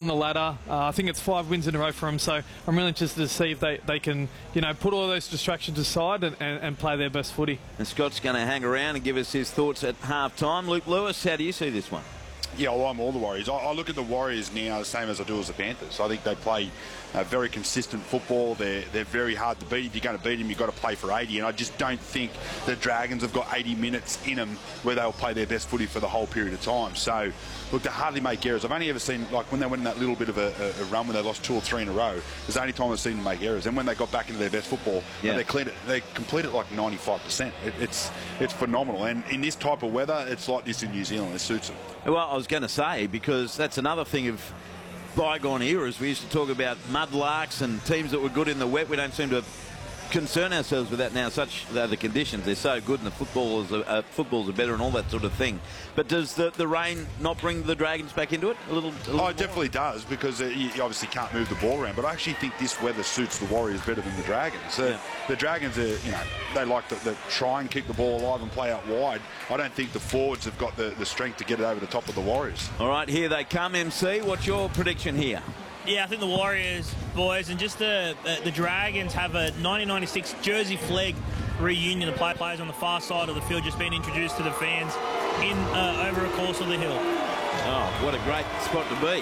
the ladder. I think it's 5 wins in a row for them, so I'm really interested to see if they can, put all those distractions aside and play their best footy. And Scott's going to hang around and give us his thoughts at half-time. Luke Lewis, how do you see this one? Yeah, well, I'm all the Warriors. I look at the Warriors now the same as I do as the Panthers. I think they play very consistent football. They're very hard to beat. If you're going to beat them, you've got to play for 80. And I just don't think the Dragons have got 80 minutes in them where they'll play their best footy for the whole period of time. So, look, they hardly make errors. I've only ever seen, like, when they went in that little bit of a run when they lost 2 or 3 in a row, it's the only time I've seen them make errors. And when they got back into their best football, they complete it like 95%. It's phenomenal. And in this type of weather, it's like this in New Zealand. It suits them. Well, I was going to say, because that's another thing of bygone eras. We used to talk about mudlarks and teams that were good in the wet. We don't seem to concern ourselves with that now. Such are the conditions. They're so good, and the footballs are better and all that sort of thing. But does the rain not bring the Dragons back into it a little Oh, it definitely does, because you obviously can't move the ball around. But I actually think this weather suits the Warriors better than the Dragons. The Dragons are, they like to try and keep the ball alive and play out wide. I don't think the forwards have got the strength to get it over the top of the Warriors. All right, here they come, MC. What's your prediction here? Yeah, I think the Warriors, boys, and just the Dragons have a 1996 Jersey Flegg reunion of players on the far side of the field just being introduced to the fans in over a course of the hill. Oh, what a great spot to be.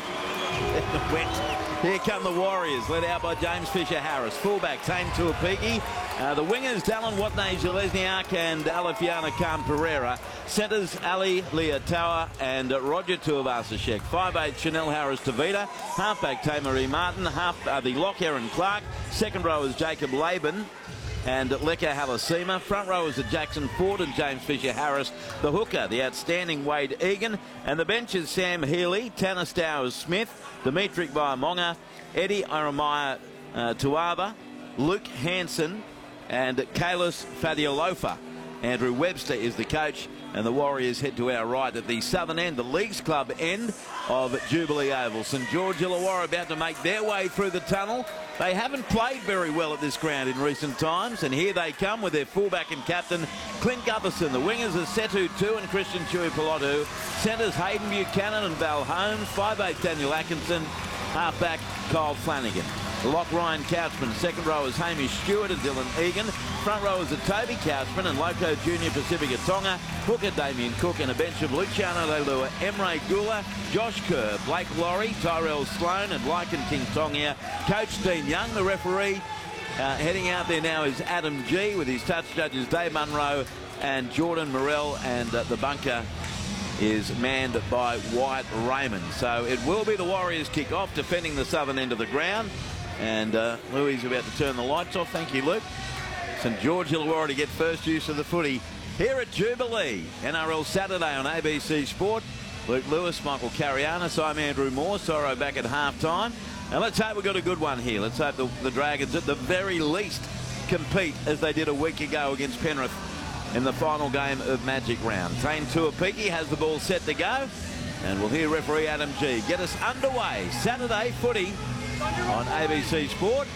The wet. Here come the Warriors, led out by James Fisher-Harris. Fullback, Tane Tuapiki. The wingers, Dallin Watene-Zelezniak and Alafiana Khan-Pereira. Centres, Ali Leotawa and Roger Tuivasa-Sheck. 5'8", Chanel Harris-Tavita. Halfback, Tamaree Martin. The lock, Aaron Clark. Second row is Jacob Laban and Leka Halasima. Front rowers are Jackson Ford and James Fisher-Harris. The hooker, the outstanding Wade Egan. And the bench is Sam Healy, Tanner Stowers-Smith, Dimitri Vaimonga, Eddie Aramiah Tuava, Luke Hansen, and Kalis Fadiolofa. Andrew Webster is the coach, and the Warriors head to our right at the southern end, the Leagues Club end of Jubilee Oval. St George Illawarra about to make their way through the tunnel. They haven't played very well at this ground in recent times, and here they come with their fullback and captain, Clint Gutherson. The wingers are Setu Tu and Christian Tuipulotu. Centres, Hayden Buchanan and Val Holmes. 5'8", Daniel Atkinson. Halfback, Kyle Flanagan. The lock, Ryan Couchman. Second row is Hamish Stewart and Dylan Egan. Front row is Toby Couchman and Loco Junior Pacifica Tonga. Hooker, Damien Cook, and a bench of Luciano Leilua, Emre Gula, Josh Kerr, Blake Laurie, Tyrell Sloan, and Lycan King Tongia. Coach Dean Young, the referee. Heading out there now is Adam G with his touch judges Dave Munro and Jordan Morell, and the bunker is manned by Wyatt Raymond. So it will be the Warriors kick off, defending the southern end of the ground. And Louis is about to turn the lights off. Thank you, Luke. St George Illawarra to get first use of the footy here at Jubilee. NRL Saturday on ABC Sport. Luke Lewis, Michael Carianis. I'm Andrew Moore. Sorrow back at half-time. And let's hope we've got a good one here. Let's hope the Dragons at the very least compete as they did a week ago against Penrith in the final game of Magic Round. Tane Tuapiki has the ball set to go. And we'll hear referee Adam G get us underway. Saturday footy on ABC Sport.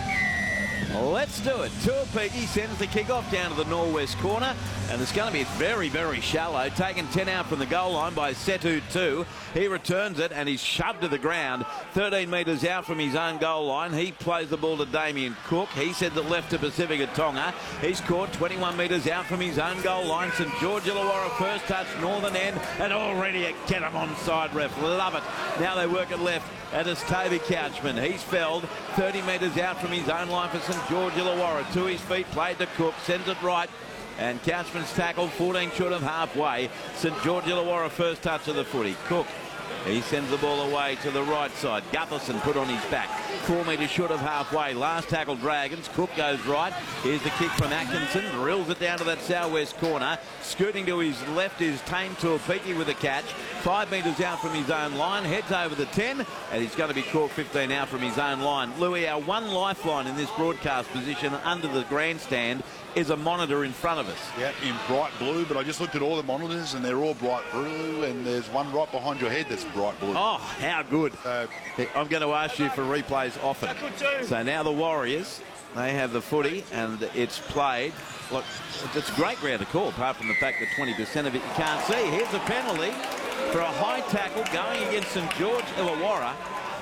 Let's do it. Tuapiki sends the kick off down to the northwest corner, and it's going to be very, very shallow. Taken 10 out from the goal line by Setu Tu. He returns it, and he's shoved to the ground 13 metres out from his own goal line. He plays the ball to Damien Cook. He sends it left to Pacifica Tonga. He's caught 21 metres out from his own goal line. St George Illawarra first touch, northern end, and already a get him onside, ref. Love it. Now they work it left. That is Toby Couchman. He's felled 30 metres out from his own line for St George Illawarra. To his feet, played to Cook, sends it right. And Couchman's tackled 14 short of halfway. St George Illawarra first touch of the footy. Cook, he sends the ball away to the right side. Gutherson put on his back. 4 metres short of halfway. Last tackle Dragons. Cook goes right. Here's the kick from Atkinson. Drills it down to that southwest corner. Scooting to his left is Tane Tuapiki with a catch. 5 metres out from his own line. Heads over the 10. And he's going to be caught 15 out from his own line. Louis, our one lifeline in this broadcast position under the grandstand is a monitor in front of us. Yeah, in bright blue, but I just looked at all the monitors and they're all bright blue, and there's one right behind your head that's bright blue. Oh, how good. I'm going to ask you for replays often. So now the Warriors, they have the footy and it's played. Look, it's a great ground to call, apart from the fact that 20% of it you can't see. Here's a penalty for a high tackle going against St George Illawarra.